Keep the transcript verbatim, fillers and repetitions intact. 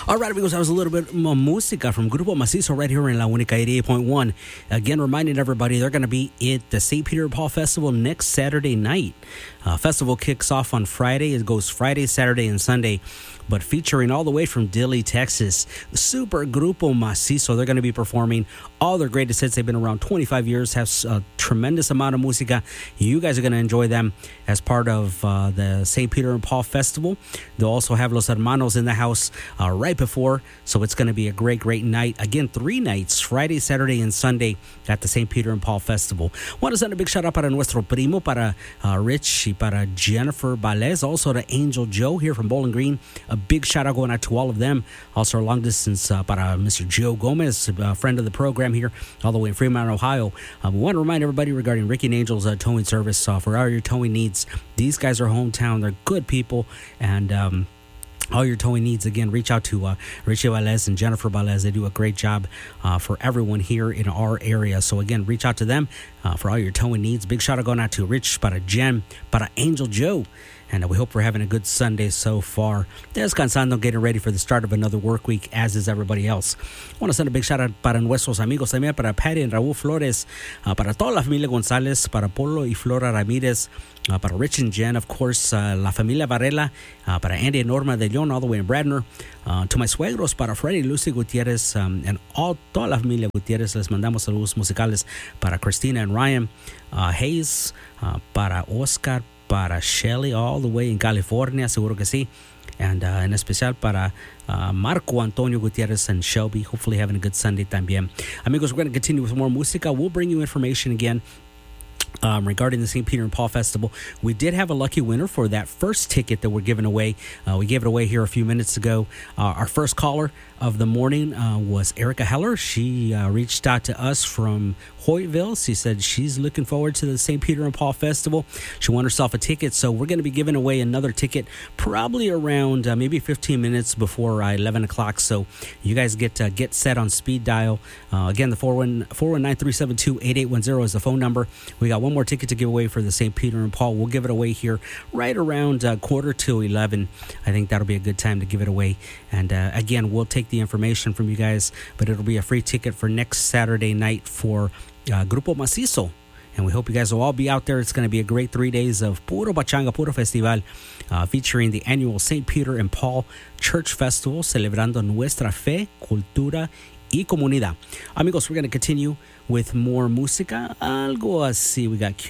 All right, amigos, that was a little bit more música from Grupo Macizo right here in La Única eighty-eight point one. Again, reminding everybody they're going to be at the Saint Peter and Paul Festival next Saturday night. Uh, festival kicks off on Friday. It goes Friday, Saturday, and Sunday. But featuring all the way from Dilley, Texas, the Super Grupo Macizo. They're going to be performing all their greatest hits. They've been around twenty-five years, have a tremendous amount of música. You guys are going to enjoy them as part of uh, the Saint Peter and Paul Festival. They'll also have Los Hermanos in the house uh, right before, so it's going to be a great, great night. Again, three nights, Friday, Saturday, and Sunday at the Saint Peter and Paul Festival. Want to send a big shout out para nuestro primo, para uh, Rich, y para Jennifer Balez, also to Angel Joe here from Bowling Green. A big shout out going out to all of them. Also, long distance uh, para Mister Joe Gomez, a friend of the program here, all the way in Fremont, Ohio. Uh, we want to remind everybody regarding Ricky and Angel's uh, towing service uh, for all your towing needs. These guys are hometown. They're good people, and um, all your towing needs, again, reach out to uh, Richie Valez and Jennifer Valez. They do a great job uh, for everyone here in our area. So, again, reach out to them uh, for all your towing needs. Big shout out going out to Rich, para Jen, para Angel Joe. And uh, we hope we're having a good Sunday so far. Descansando, getting ready for the start of another work week, as is everybody else. I want to send a big shout out para nuestros amigos también, para Patty and Raúl Flores, uh, para toda la familia González, para Polo y Flora Ramírez, uh, para Rich and Jen, of course, uh, la familia Varela, uh, para Andy and Norma de Leon, all the way in Bradner, uh, to my suegros, para Freddy y Lucy Gutierrez, um, and all, toda la familia Gutierrez. Les mandamos saludos musicales para Christina and Ryan, uh, Hayes, uh, para Oscar, para Shelly, all the way in California, seguro que sí. And uh, en especial para uh, Marco Antonio Gutierrez and Shelby. Hopefully having a good Sunday también. Amigos, we're going to continue with more música. We'll bring you information again Um, regarding the Saint Peter and Paul Festival. We did have a lucky winner for that first ticket that we're giving away. Uh, we gave it away here a few minutes ago. Uh, our first caller of the morning uh, was Erica Heller. She uh, reached out to us from Hoytville. She said she's looking forward to the Saint Peter and Paul Festival. She won herself a ticket, so we're going to be giving away another ticket probably around uh, maybe fifteen minutes before uh, eleven o'clock. So you guys get uh, get set on speed dial. Uh, again, the four one nine, three seven two, eight eight one zero is the phone number. We got one more ticket to give away for the Saint Peter and Paul. We'll give it away here right around uh, quarter to eleven. I think that'll be a good time to give it away. And uh, again, we'll take the information from you guys, but it'll be a free ticket for next Saturday night for uh, Grupo Macizo. And we hope you guys will all be out there. It's going to be a great three days of Puro Pachanga, Puro Festival, uh, featuring the annual Saint Peter and Paul Church Festival, celebrando nuestra fe, cultura y comunidad. Amigos, we're going to continue with more música. Algo así. We got